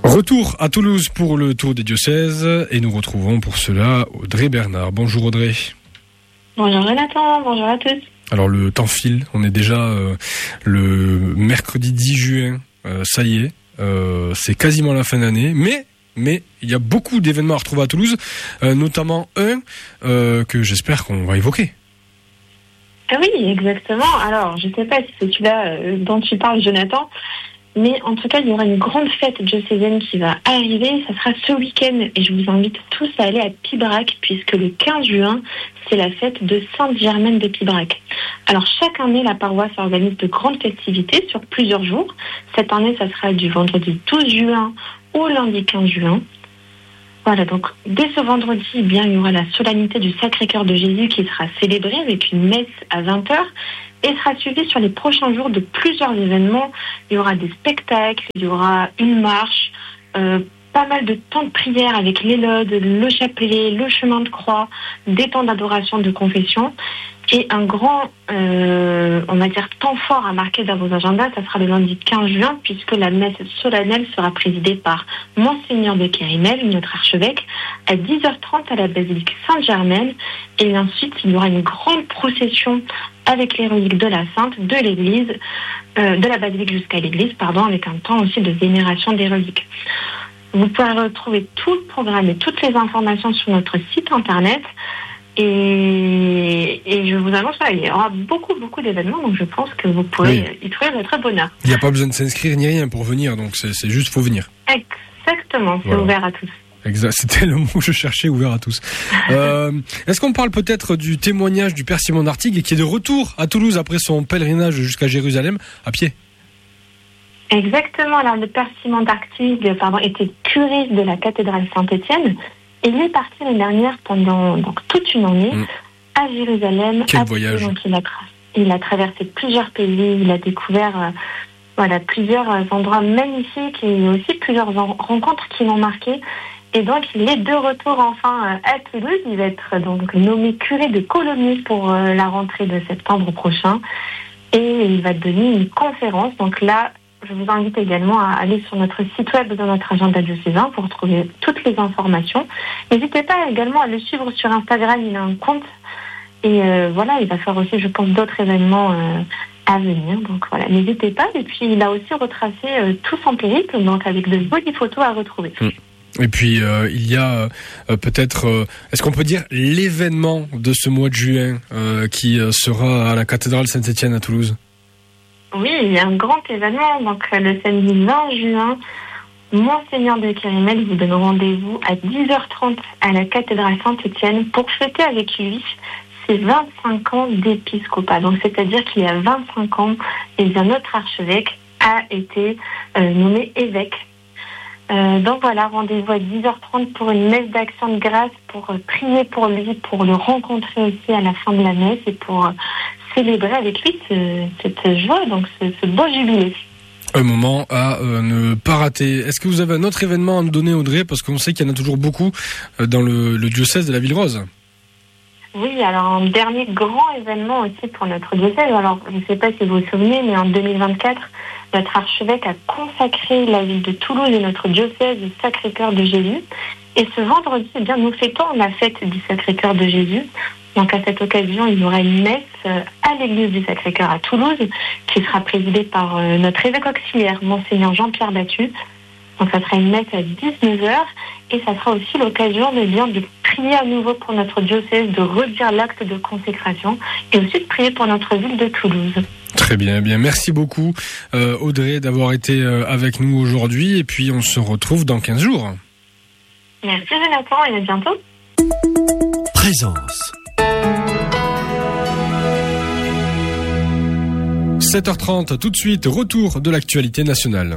Retour à Toulouse pour le tour des diocèses et nous retrouvons pour cela Audrey Bernard. Bonjour Audrey. Bonjour Jonathan, bonjour à tous. Alors le temps file, on est déjà le mercredi 10 juin, ça y est, c'est quasiment la fin d'année, mais il y a beaucoup d'événements à retrouver à Toulouse, notamment un que j'espère qu'on va évoquer. Ah oui, exactement. Alors, je ne sais pas si c'est celui-là dont tu parles, Jonathan, mais en tout cas, il y aura une grande fête diocésaine qui va arriver. Ça sera ce week-end et je vous invite tous à aller à Pibrac, puisque le 15 juin, c'est la fête de Sainte-Germaine de Pibrac. Alors, chaque année, la paroisse organise de grandes festivités sur plusieurs jours. Cette année, ça sera du vendredi 12 juin au lundi 15 juin. Voilà, donc dès ce vendredi, il y aura la solennité du Sacré-Cœur de Jésus qui sera célébrée avec une messe à 20h et sera suivie sur les prochains jours de plusieurs événements. Il y aura des spectacles, il y aura une marche, pas mal de temps de prière avec les laudes, le chapelet, le chemin de croix, des temps d'adoration, de confession. Et un grand, on va dire, temps fort à marquer dans vos agendas, ça sera le lundi 15 juin, puisque la messe solennelle sera présidée par Monseigneur de Kérimel, notre archevêque, à 10h30 à la basilique Sainte-Germaine. Et ensuite, il y aura une grande procession avec les reliques de la Sainte, de l'église, de la basilique jusqu'à l'église, avec un temps aussi de vénération des reliques. Vous pourrez retrouver tout le programme et toutes les informations sur notre site internet. Et je vous annonce, il y aura beaucoup d'événements, donc je pense que vous pourrez y trouver votre bonheur. Il n'y a pas besoin de s'inscrire ni rien pour venir, donc c'est juste faut venir. Exactement, c'est ouvert à tous. Exact, c'était le mot que je cherchais, ouvert à tous. Est-ce qu'on parle peut-être du témoignage du Père Simon d'Artigues qui est de retour à Toulouse après son pèlerinage jusqu'à Jérusalem à pied? Exactement, alors le Père Simon d'Artigues était curé de la cathédrale Saint-Étienne. Et il est parti l'année dernière pendant toute une année à Jérusalem. Quel voyage. Donc il a traversé plusieurs pays, il a découvert plusieurs endroits magnifiques et aussi plusieurs rencontres qui l'ont marqué. Et donc il est de retour enfin à Toulouse. Il va être donc nommé curé de Colomiers pour la rentrée de septembre prochain. Et il va donner une conférence. Donc là, je vous invite également à aller sur notre site web dans notre agenda diocésain pour trouver toutes les informations. N'hésitez pas également à le suivre sur Instagram, il a un compte. Et il va faire aussi, je pense, d'autres événements à venir. Donc voilà, n'hésitez pas. Et puis, il a aussi retracé tout son périple, donc avec de jolies photos à retrouver. Et puis, il y a peut-être, est-ce qu'on peut dire l'événement de ce mois de juin qui sera à la cathédrale Saint-Étienne à Toulouse? Oui, il y a un grand événement, donc le samedi 20 juin, Monseigneur de Kérimel vous donne rendez-vous à 10h30 à la cathédrale Saint-Étienne pour fêter avec lui ses 25 ans d'épiscopat. Donc c'est-à-dire qu'il y a 25 ans, notre archevêque a été nommé évêque. Donc voilà, rendez-vous à 10h30 pour une messe d'action de grâce, pour prier pour lui, pour le rencontrer aussi à la fin de la messe et pour célébrer avec lui cette joie, donc ce beau jubilé. Un moment à ne pas rater. Est-ce que vous avez un autre événement à nous donner, Audrey? Parce qu'on sait qu'il y en a toujours beaucoup dans le diocèse de la Ville-Rose. Oui, alors un dernier grand événement aussi pour notre diocèse. Alors, je ne sais pas si vous vous souvenez, mais en 2024, notre archevêque a consacré la ville de Toulouse et notre diocèse au Sacré-Cœur de Jésus. Et ce vendredi, nous fêtons la fête du Sacré-Cœur de Jésus. Donc à cette occasion, il y aura une messe à l'église du Sacré-Cœur à Toulouse qui sera présidée par notre évêque auxiliaire, Monseigneur Jean-Pierre Battu. Donc ça sera une messe à 19h et ça sera aussi l'occasion de prier à nouveau pour notre diocèse, de redire l'acte de consécration et aussi de prier pour notre ville de Toulouse. Très bien, merci beaucoup Audrey d'avoir été avec nous aujourd'hui et puis on se retrouve dans 15 jours. Merci Jonathan et à bientôt. Présence. 7h30, tout de suite, retour de l'actualité nationale.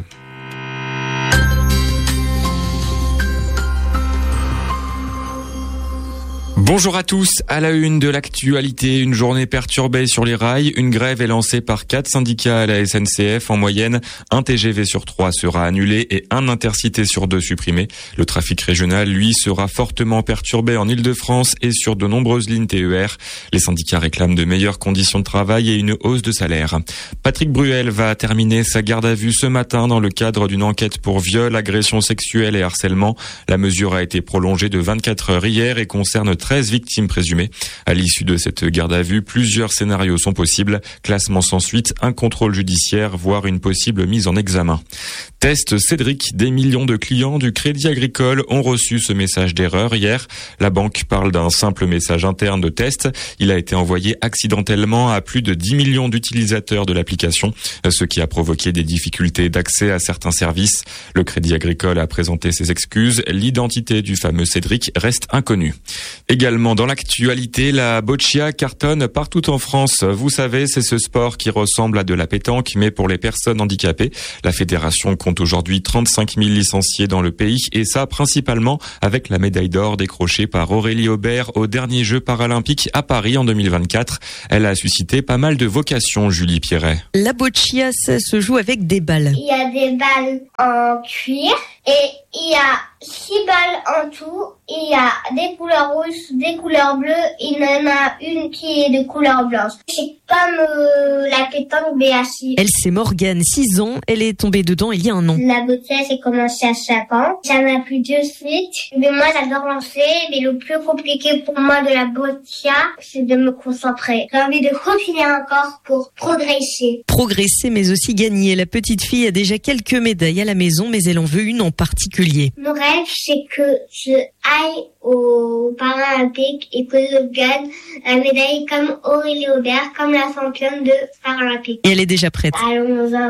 Bonjour à tous, à la une de l'actualité, une journée perturbée sur les rails. Une grève est lancée par 4 syndicats à la SNCF. En moyenne, un TGV sur 3 sera annulé et un Intercité sur 2 supprimé. Le trafic régional, lui, sera fortement perturbé en Île-de-France et sur de nombreuses lignes TER. Les syndicats réclament de meilleures conditions de travail et une hausse de salaire. Patrick Bruel va terminer sa garde à vue ce matin dans le cadre d'une enquête pour viol, agression sexuelle et harcèlement. La mesure a été prolongée de 24 heures hier et concerne 13 victimes présumées. À l'issue de cette garde à vue, plusieurs scénarios sont possibles. Classement sans suite, un contrôle judiciaire, voire une possible mise en examen. Test Cédric, des millions de clients du Crédit Agricole ont reçu ce message d'erreur hier. La banque parle d'un simple message interne de test. Il a été envoyé accidentellement à plus de 10 millions d'utilisateurs de l'application, ce qui a provoqué des difficultés d'accès à certains services. Le Crédit Agricole a présenté ses excuses. L'identité du fameux Cédric reste inconnue. Également dans l'actualité, la boccia cartonne partout en France. Vous savez, c'est ce sport qui ressemble à de la pétanque, mais pour les personnes handicapées. La fédération compte aujourd'hui 35 000 licenciés dans le pays, et ça principalement avec la médaille d'or décrochée par Aurélie Aubert aux derniers Jeux paralympiques à Paris en 2024. Elle a suscité pas mal de vocations, Julie Pierret. La boccia, ça se joue avec des balles. Il y a des balles en cuir et il y a 6 balles en tout. Il y a des couleurs rouges, des couleurs bleues. Il y en a une qui est de couleur blanche. C'est comme la pétanque, mais assis. Elle, c'est Morgane, 6 ans. Elle est tombée dedans il y a un an. La boccia, j'ai commencé à 5 ans. J'en ai appris 2 suite. Mais moi, j'adore lancer. Mais le plus compliqué pour moi de la boccia, c'est de me concentrer. J'ai envie de continuer encore pour progresser. Progresser, mais aussi gagner. La petite fille a déjà quelques médailles à la maison, mais elle en veut une en particulier. Mon rêve, c'est que je aille aux Paralympiques et que je gagne la médaille comme Aurélie Aubert, comme la championne de Paralympiques. Et elle est déjà prête. Allons